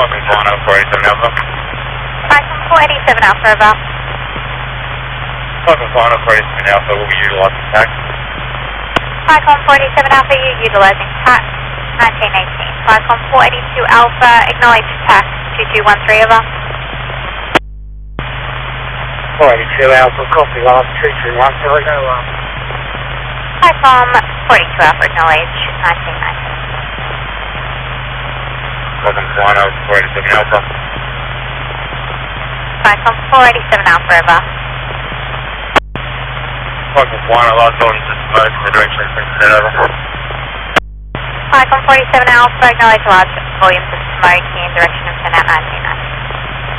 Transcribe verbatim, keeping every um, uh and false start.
Falcon Guano, four eighty-seven Alpha. Falcon four eighty-seven Alpha, over. Falcon Guano, four eighty-seven Alpha, will be utilizing tax. Falcon four eighty-seven Alpha, you're utilizing tax, nineteen eighteen. Falcon four eighty-two Alpha, acknowledge tax, two two one three, over. four eighty-two Alpha, copy last, two two one three, over. Falcon four eighty-two Alpha, acknowledge, nineteen nineteen. Falcon Guano, four eighty-seven Alpha. Falcon four eighty-seven Alpha, over. Falcon Guano, last volumes of smoke in the direction of Princeton, over. Falcon four eighty-seven Alpha, acknowledge large volumes of smoke in direction of Princeton, nineteen nineteen.